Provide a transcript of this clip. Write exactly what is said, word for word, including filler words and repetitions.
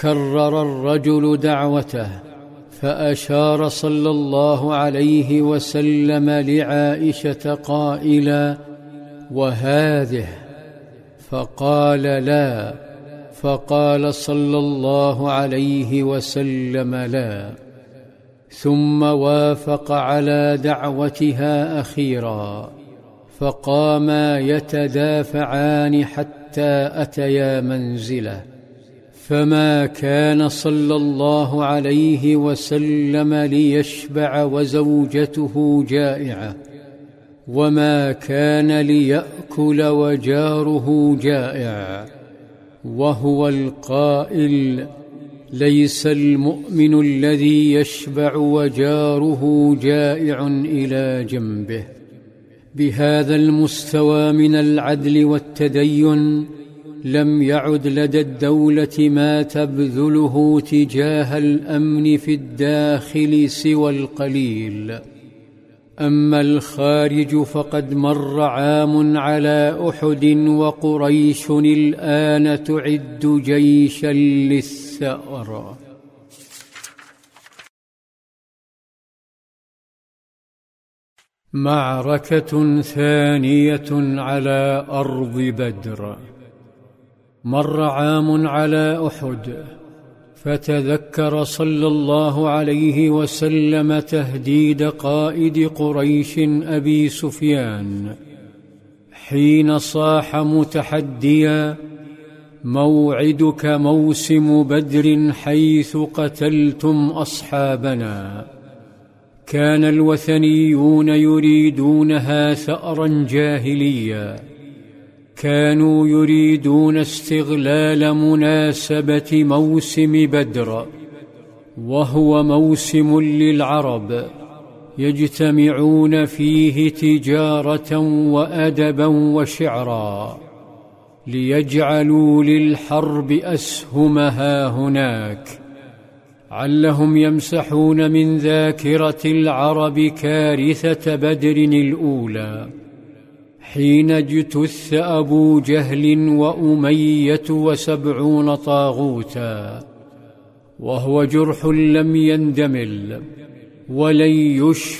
كرر الرجل دعوته، فأشار صلى الله عليه وسلم لعائشة قائلا: وهذه؟ فقال: لا. فقال صلى الله عليه وسلم: لا. ثم وافق على دعوتها أخيرا، فقاما يتدافعان حتى أتيا منزله، فما كان صلى الله عليه وسلم ليشبع وزوجته جائعة، وما كان ليأكل وجاره جائع، وهو القائل: ليس المؤمن الذي يشبع وجاره جائع إلى جنبه. بهذا المستوى من العدل والتدين لم يعد لدى الدولة ما تبذله تجاه الأمن في الداخل سوى القليل. أما الخارج فقد مر عام على أحد، وقريش الآن تعد جيشا للثأر. معركة ثانية على أرض بدر. مر عام على أحد، فتذكر صلى الله عليه وسلم تهديد قائد قريش أبي سفيان حين صاح متحديا: موعدك موسم بدر حيث قتلتم أصحابنا. كان الوثنيون يريدونها ثأرا جاهليا، كانوا يريدون استغلال مناسبة موسم بدر، وهو موسم للعرب يجتمعون فيه تجارة وأدبا وشعرا، ليجعلوا للحرب أسهمها هناك، علهم يمسحون من ذاكرة العرب كارثة بدر الأولى، حين اجتث أبو جهل وأمية وسبعون طاغوتا، وهو جرح لم يندمل ولن يشفى